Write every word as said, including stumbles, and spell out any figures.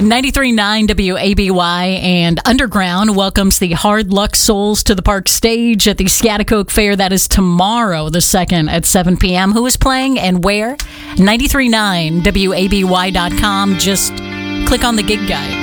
ninety-three point nine W A B Y and Underground welcomes the Hard Luck Souls to the Park stage at the Schaghticoke Fair. That is tomorrow, the second at seven p.m. Who is playing and where? ninety-three point nine W A B Y dot com. Just click on the gig guide.